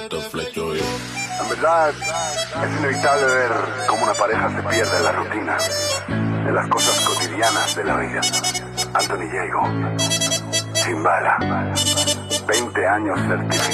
En verdad, es inevitable ver cómo una pareja se pierde en la rutina, en las cosas cotidianas de la vida. Anthony Diego, Chimbala, 20 años certificado.